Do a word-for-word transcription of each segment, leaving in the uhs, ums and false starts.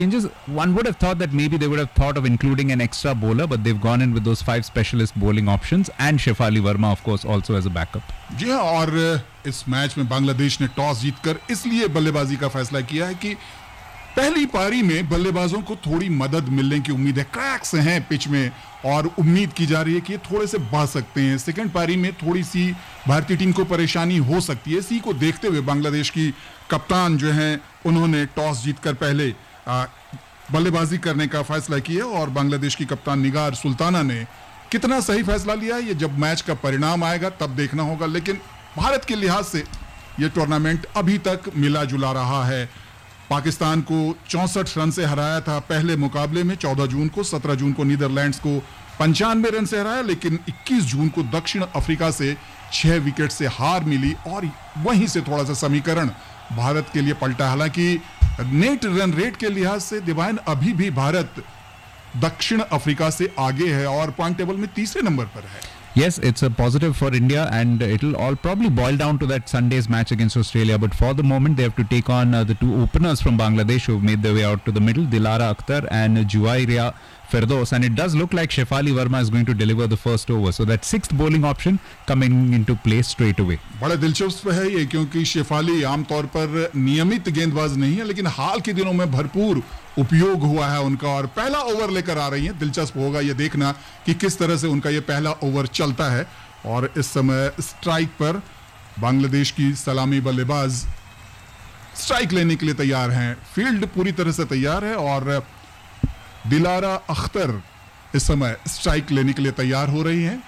changes. One would have thought that maybe they would have thought of including an extra bowler, but they've gone in with those five specialist bowling options and Shefali Verma, of course, also as a backup. जी हाँ, और इस match में बांग्लादेश ने toss जीतकर इसलिए बल्लेबाजी का फैसला किया है कि पहली पारी में बल्लेबाजों को थोड़ी मदद मिलने की उम्मीद है। क्रैक्स हैं पिच में और उम्मीद की जा रही है कि ये थोड़े से बढ़ सकते हैं। सेकंड पारी में थोड़ी सी भारतीय टीम को परेशानी हो सकती है। इसी को देखते हुए बांग्लादेश की कप्तान जो है उन्होंने टॉस जीतकर पहले आ, बल्लेबाजी करने का फैसला किया और बांग्लादेश की कप्तान निगार सुल्ताना ने कितना सही फैसला लिया है ये जब मैच का परिणाम आएगा तब देखना होगा। लेकिन भारत के लिहाज से ये टूर्नामेंट अभी तक मिला जुला रहा है। पाकिस्तान को चौसठ रन से हराया था पहले मुकाबले में चौदह जून को, सत्रह जून को नीदरलैंड्स को पंचानवे रन से हराया, लेकिन इक्कीस जून को दक्षिण अफ्रीका से छह विकेट से हार मिली और वहीं से थोड़ा सा समीकरण भारत के लिए पलटा। हालांकि नेट रन रेट के लिहाज से दिवान अभी भी भारत दक्षिण अफ्रीका से आगे है और पॉइंट टेबल में तीसरे नंबर पर है। Yes, it's a positive for India and it'll all probably boil down to that Sunday's match against Australia. But for the moment, they have to take on uh, the two openers from Bangladesh who've made their way out to the middle, Dilara Akhtar and Juwairia Firdaus. And it does look like Shefali Verma is going to deliver the first over. So that sixth bowling option coming into play straight away. बड़ा दिलचस्प है ये क्योंकि शेफाली आमतौर पर नियमित गेंदबाज नहीं है, लेकिन हाल के दिनों में भरपूर उपयोग हुआ है उनका और पहला ओवर लेकर आ रही हैं। दिलचस्प होगा ये देखना कि किस तरह से उनका ये पहला ओवर चलता है। और इस समय स्ट्राइक पर बांग्लादेश की सलामी बल्लेबाज स्ट्राइक लेने के लिए तैयार हैं। फील्ड पूरी तरह से तैयार है और दिलारा अख्तर इस समय स्ट्राइक लेने के लिए तैयार हो रही हैं।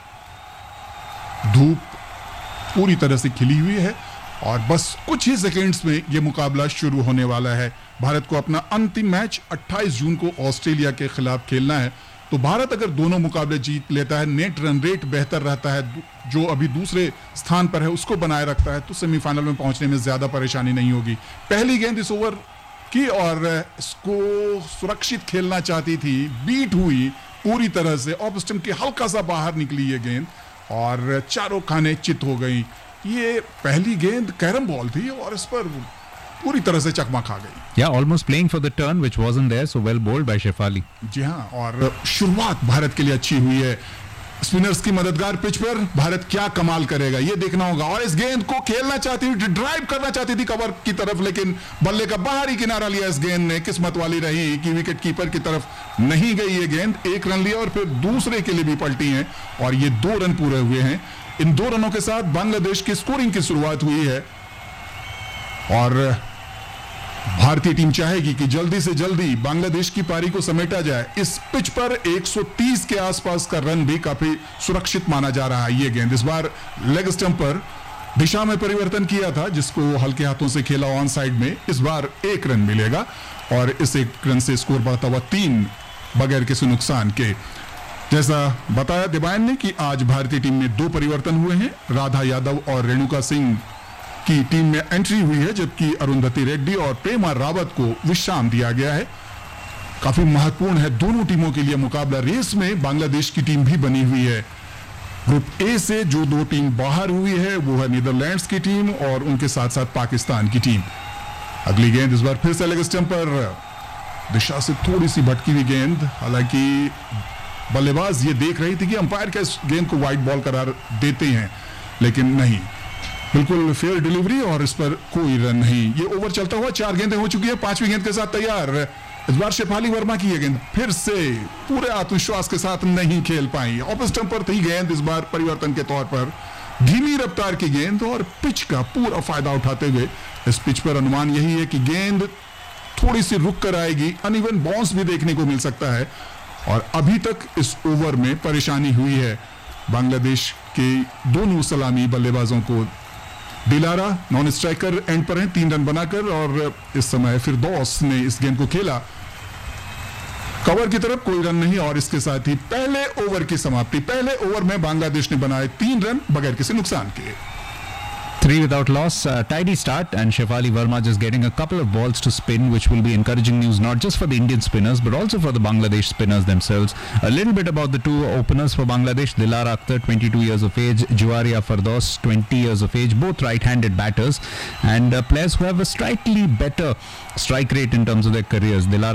धूप पूरी तरह से खिली हुई है और बस कुछ ही सेकेंड्स में यह मुकाबला शुरू होने वाला है। भारत को अपना अंतिम मैच अट्ठाईस जून को ऑस्ट्रेलिया के खिलाफ खेलना है। तो भारत अगर दोनों मुकाबले जीत लेता है, नेट रन रेट बेहतर रहता है, जो अभी दूसरे स्थान पर है उसको बनाए रखता है, तो सेमीफाइनल में पहुंचने में ज्यादा परेशानी नहीं होगी। पहली गेंद इस ओवर की और इसको सुरक्षित खेलना चाहती थी, बीट हुई पूरी तरह से, ऑफ स्टंप के हल्का सा बाहर निकली ये गेंद और चारों खाने चित हो गई। ये पहली गेंद कैरम बॉल थी और इस पर पूरी तरह से चकमा खा गई। Yeah, almost playing for the turn which wasn't there, so well bowled by Shefali. जी हाँ, और शुरुआत भारत के लिए अच्छी हुई है। स्पिनर्स की मददगार पिच पर भारत क्या कमाल करेगा ये देखना होगा। और इस गेंद को खेलना चाहती थी, ड्राइव करना चाहती थी कवर की तरफ, लेकिन बल्ले का बाहरी किनारा लिया इस गेंद ने। किस्मत वाली रही कि विकेट कीपर की तरफ नहीं गई ये गेंद। एक रन लिया और फिर दूसरे के लिए भी पलटी है और ये दो रन पूरे हुए हैं। इन दो रनों के साथ बांग्लादेश की स्कोरिंग की शुरुआत हुई है और भारतीय टीम चाहेगी कि जल्दी से जल्दी बांग्लादेश की पारी को समेटा जाए। इस पिच पर एक सौ तीस के आसपास का रन भी काफी सुरक्षित माना जा रहा है। ये गेंद इस बार लेग स्टंप पर दिशा में परिवर्तन किया था जिसको हल्के हाथों से खेला ऑन साइड में। इस बार एक रन मिलेगा और इस एक रन से स्कोर बढ़ता हुआ तीन बगैर किसी नुकसान के। जैसा बताया दिवान ने कि आज भारतीय टीम में दो परिवर्तन हुए हैं। राधा यादव और रेणुका सिंह की टीम में एंट्री हुई है, जबकि अरुंधति रेड्डी और प्रेमा रावत को विश्राम दिया गया है। काफी महत्वपूर्ण है दोनों टीमों के लिए मुकाबला। रेस में बांग्लादेश की टीम भी बनी हुई है। ग्रुप ए से जो दो टीम बाहर हुई है वो है नीदरलैंड्स की टीम और उनके साथ साथ पाकिस्तान की टीम। अगली गेंद इस बार फिर से लेग स्टंप पर, दिशा से थोड़ी सी भटकी हुई गेंद। हालांकि बल्लेबाज ये देख रही थी कि अंपायर का इस गेंद को वाइड बॉल करार देते हैं, लेकिन नहीं, बिल्कुल फेयर डिलीवरी और इस पर कोई रन नहीं। ये ओवर चलता हुआ चार गेंदें हो चुकी है, पांचवी गेंद के साथ तैयार। इस बार शेफाली वर्मा की ये गेंद फिर से पूरे आत्मविश्वास के साथ नहीं खेल पाई। ऑफ स्टंप पर थी गेंद इस बार परिवर्तन के तौर पर, धीमी रफ्तार की गेंद और पिच का पूरा फायदा उठाते हुए इस पिच पर अनुमान यही है कि गेंद थोड़ी सी रुक कर आएगी, अनइवन बाउंस भी देखने को मिल सकता है। और अभी तक इस ओवर में परेशानी हुई है बांग्लादेश के दोनों सलामी बल्लेबाजों को। दिलारा नॉन स्ट्राइकर एंड पर हैं तीन रन बनाकर और इस समय फिरदौस ने इस गेंद को खेला कवर की तरफ, कोई रन नहीं और इसके साथ ही पहले ओवर की समाप्ति। पहले ओवर में बांग्लादेश ने बनाए तीन रन बगैर किसी नुकसान के। Three without loss, uh, tidy start, and Shefali Verma just getting a couple of balls to spin, which will be encouraging news not just for the Indian spinners but also for the Bangladesh spinners themselves. A little bit about the two openers for Bangladesh: Dilara Akhtar, twenty-two years of age; Juwaria Fardos, twenty years of age. Both right-handed batters and uh, players who have a slightly better strike rate in terms of their careers. Dilara